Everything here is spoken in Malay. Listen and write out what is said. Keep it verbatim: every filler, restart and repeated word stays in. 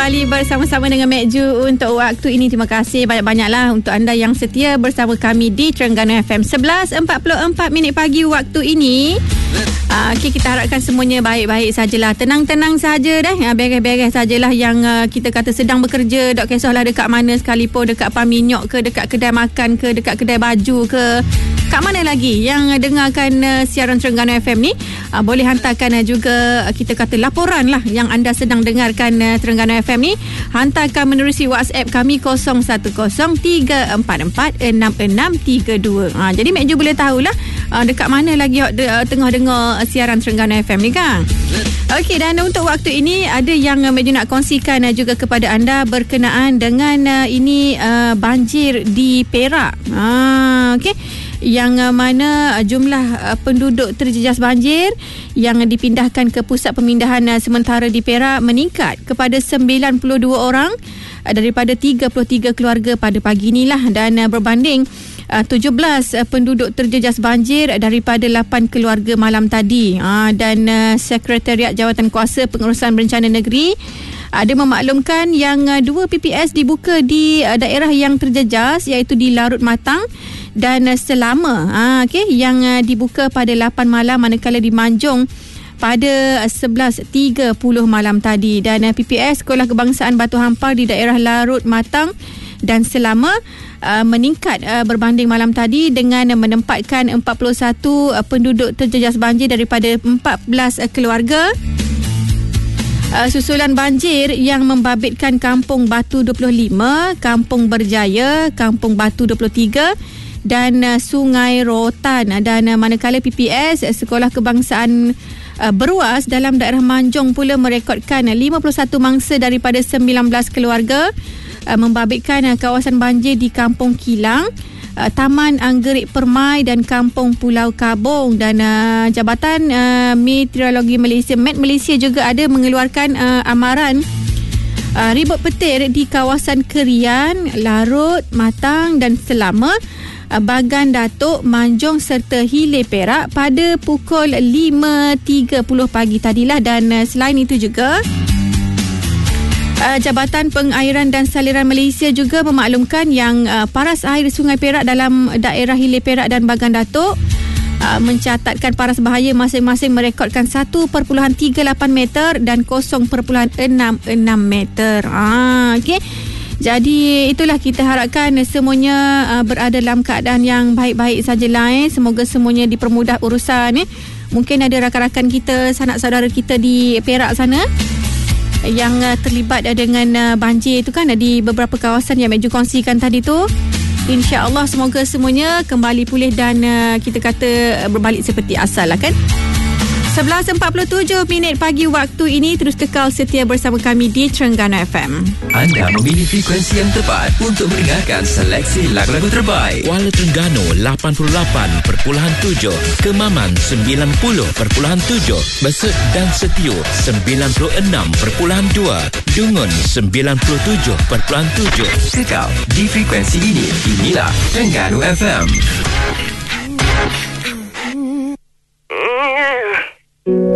kembali bersama-sama dengan Mek Ju untuk waktu ini. Terima kasih banyak-banyaklah untuk anda yang setia bersama kami di Terengganu F M. sebelas empat puluh empat minit pagi waktu ini. Uh, okay, kita harapkan semuanya baik-baik sajalah. Tenang-tenang saja dah. Uh, beres-beres sajalah yang uh, kita kata sedang bekerja. Tak kisahlah dekat mana sekalipun. Dekat Paminyok ke, dekat kedai makan ke, dekat kedai baju ke. Kat mana lagi yang dengarkan uh, siaran Terengganu F M ni, uh, boleh hantarkan uh, juga uh, kita kata laporan lah yang anda sedang dengarkan uh, Terengganu F M ni. Hantarkan menerusi WhatsApp kami kosong satu kosong tiga empat empat enam enam tiga dua. Uh, jadi Mek Ju boleh tahulah uh, dekat mana lagi uh, de- uh, tengah dengar uh, siaran Terengganu F M ni kan. Okey, dan untuk waktu ini ada yang uh, Mek Ju nak kongsikan uh, juga kepada anda berkenaan dengan uh, ini uh, banjir di Perak. Uh, Okey, yang mana jumlah penduduk terjejas banjir yang dipindahkan ke pusat pemindahan sementara di Perak meningkat kepada sembilan puluh dua orang daripada tiga puluh tiga keluarga pada pagi inilah, dan berbanding tujuh belas penduduk terjejas banjir daripada lapan keluarga malam tadi. Dan Sekretariat Jawatankuasa Pengurusan Berencana Negeri ada memaklumkan yang dua P P S dibuka di daerah yang terjejas, iaitu di Larut Matang dan Selama, ha, okay, yang uh, dibuka pada lapan malam, manakala di Manjung pada sebelas tiga puluh malam tadi. Dan uh, P P S Sekolah Kebangsaan Batu Hampar di daerah Larut Matang dan Selama uh, meningkat uh, berbanding malam tadi dengan uh, menempatkan empat puluh satu uh, penduduk terjejas banjir daripada empat belas uh, keluarga. Uh, susulan banjir yang membabitkan Kampung Batu dua puluh lima, Kampung Berjaya, Kampung Batu dua puluh tiga dan uh, Sungai Rotan. Dan uh, manakala P P S uh, Sekolah Kebangsaan uh, Beruas dalam daerah Manjung pula merekodkan uh, lima puluh satu mangsa daripada sembilan belas keluarga, uh, membabitkan uh, kawasan banjir di Kampung Kilang, uh, Taman Anggerik Permai dan Kampung Pulau Kabung. Dan uh, Jabatan uh, Meteorologi Malaysia Met Malaysia juga ada mengeluarkan uh, amaran uh, ribut petir di kawasan Kerian, Larut, Matang dan Selama, Bagan Datuk, Manjung serta Hilir Perak pada pukul lima tiga puluh pagi tadilah. Dan uh, selain itu juga uh, Jabatan Pengairan dan Saliran Malaysia juga memaklumkan yang uh, paras air Sungai Perak dalam daerah Hilir Perak dan Bagan Datuk uh, mencatatkan paras bahaya masing-masing merekodkan satu perpuluhan tiga lapan meter dan kosong perpuluhan enam enam meter. Ah, okey. Jadi itulah, kita harapkan semuanya uh, berada dalam keadaan yang baik-baik sajalah. Eh. Semoga semuanya dipermudah urusan. Eh. Mungkin ada rakan-rakan kita, sanak saudara kita di Perak sana yang uh, terlibat uh, dengan uh, banjir itu kan, uh, di beberapa kawasan yang Mek Ju kongsikan tadi tu. InsyaAllah semoga semuanya kembali pulih dan uh, kita kata uh, berbalik seperti asal lah kan. sebelas empat puluh tujuh minit pagi waktu ini. Terus kekal setia bersama kami di Terengganu F M. Anda memilih frekuensi yang tepat untuk mendengarkan seleksi lagu-lagu terbaik. Kuala Terengganu lapan puluh lapan perpuluhan tujuh, Kemaman sembilan puluh perpuluhan tujuh, Besut dan Setiu sembilan puluh enam perpuluhan dua, Dungun sembilan puluh tujuh perpuluhan tujuh. Kekal di frekuensi ini. Inilah Terengganu F M.